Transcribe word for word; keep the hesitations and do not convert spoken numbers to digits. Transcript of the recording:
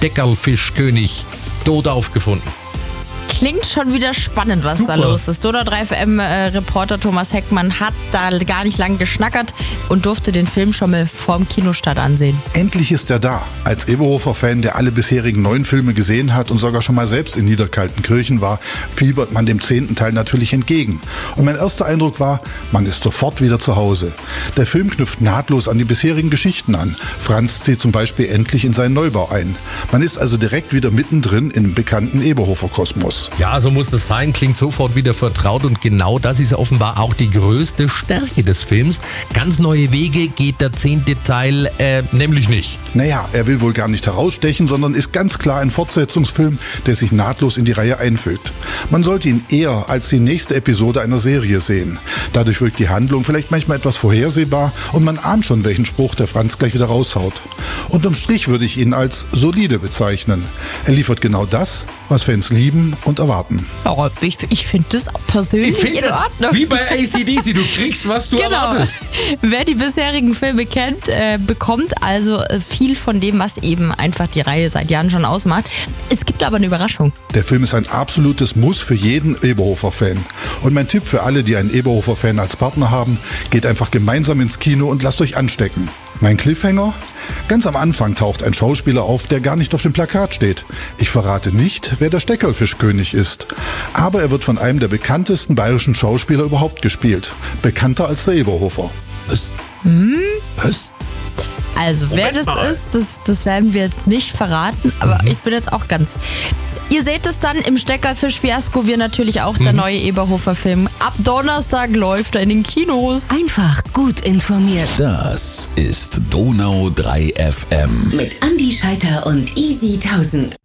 Steckerlfischkönig tot aufgefunden. Klingt schon wieder spannend, was Super. da los ist. Donau drei F M-Reporter Thomas Heckmann hat da gar nicht lang geschnackert und durfte den Film schon mal vorm Kinostart ansehen. Endlich ist er da. Als Eberhofer-Fan, der alle bisherigen neun Filme gesehen hat und sogar schon mal selbst in Niederkaltenkirchen war, fiebert man dem zehnten Teil natürlich entgegen. Und mein erster Eindruck war, man ist sofort wieder zu Hause. Der Film knüpft nahtlos an die bisherigen Geschichten an. Franz zieht zum Beispiel endlich in seinen Neubau ein. Man ist also direkt wieder mittendrin im bekannten Eberhofer-Kosmos. Ja, so muss das sein, klingt sofort wieder vertraut und genau das ist offenbar auch die größte Stärke des Films. Ganz neue Wege geht der zehnte Teil äh, nämlich nicht. Naja, er will wohl gar nicht herausstechen, sondern ist ganz klar ein Fortsetzungsfilm, der sich nahtlos in die Reihe einfügt. Man sollte ihn eher als die nächste Episode einer Serie sehen. Dadurch wirkt die Handlung vielleicht manchmal etwas vorhersehbar und man ahnt schon, welchen Spruch der Franz gleich wieder raushaut. Unterm Strich würde ich ihn als solide bezeichnen. Er liefert genau das, was Fans lieben und erwarten. Ja, ich ich finde das auch persönlich Ich finde in das Ordnung. wie bei A C D C, du kriegst, was du Genau. erwartest. Wer die bisherigen Filme kennt, äh, bekommt also äh, viel von dem, was eben einfach die Reihe seit Jahren schon ausmacht. Es gibt aber eine Überraschung. Der Film ist ein absolutes Muss für jeden Eberhofer-Fan. Und mein Tipp für alle, die einen Eberhofer-Fan als Partner haben, geht einfach gemeinsam ins Kino und lasst euch anstecken. Mein Cliffhanger? Ganz am Anfang taucht ein Schauspieler auf, der gar nicht auf dem Plakat steht. Ich verrate nicht, wer der Steckerlfischkönig ist. Aber er wird von einem der bekanntesten bayerischen Schauspieler überhaupt gespielt. Bekannter als der Eberhofer. Was? Hm? Was? Also, wer Moment das mal. ist, das, das werden wir jetzt nicht verraten, aber Mhm. ich bin jetzt auch ganz... Ihr seht es dann im Steckerlfisch-Fiasko, wir natürlich auch, der Mhm. neue Eberhofer-Film. Ab Donnerstag läuft er in den Kinos. Einfach gut informiert. Das ist Donau drei F M. Mit Andi Scheiter und Easy tausend.